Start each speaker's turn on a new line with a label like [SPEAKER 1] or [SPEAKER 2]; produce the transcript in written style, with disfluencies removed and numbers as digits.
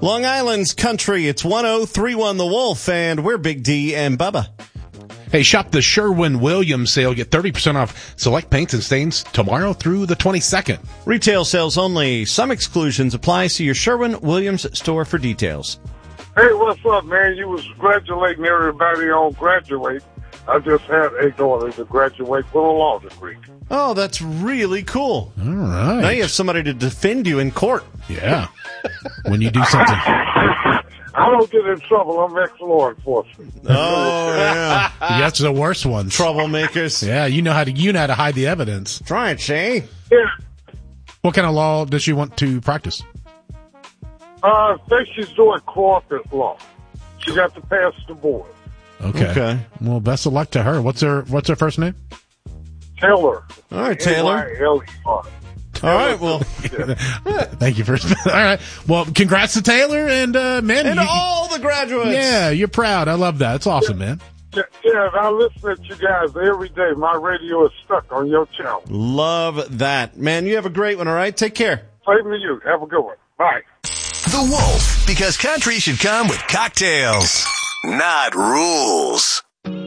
[SPEAKER 1] Long Island's country, it's 1031 The Wolf, and we're Big D and Bubba.
[SPEAKER 2] Hey, shop the Sherwin-Williams sale. Get 30% off select paints and stains tomorrow through the 22nd.
[SPEAKER 1] Retail sales only. Some exclusions apply. See your Sherwin-Williams store for details.
[SPEAKER 3] Hey, what's up, man? You was congratulating everybody on graduate. I just had a daughter to graduate with a law degree.
[SPEAKER 1] Oh, that's really cool.
[SPEAKER 2] All right.
[SPEAKER 1] Now you have somebody to defend you in court.
[SPEAKER 2] Yeah. When you do something.
[SPEAKER 3] I don't get in trouble. I'm ex-law enforcement.
[SPEAKER 1] Oh, yeah.
[SPEAKER 2] That's the worst ones.
[SPEAKER 1] Troublemakers.
[SPEAKER 2] Yeah, you know how to hide the evidence.
[SPEAKER 1] Try it, Shay.
[SPEAKER 3] Yeah.
[SPEAKER 2] What kind of law does she want to practice?
[SPEAKER 3] I think she's doing corporate law. She got to pass the board.
[SPEAKER 2] Okay. Well, best of luck to her. What's her first name?
[SPEAKER 3] Taylor.
[SPEAKER 1] All right, Taylor.
[SPEAKER 3] Taylor.
[SPEAKER 1] All right, well.
[SPEAKER 2] Thank you for. All right. Well, congrats to Taylor and man.
[SPEAKER 1] And all the graduates.
[SPEAKER 2] Yeah, you're proud. I love that. It's awesome, man.
[SPEAKER 3] Yeah, I listen to you guys every day. My radio is stuck on your channel.
[SPEAKER 1] Love that. Man, you have a great one, all right? Take care.
[SPEAKER 3] Same to you. Have a good one. Bye.
[SPEAKER 4] The Wolf, because country should come with cocktails, not rules.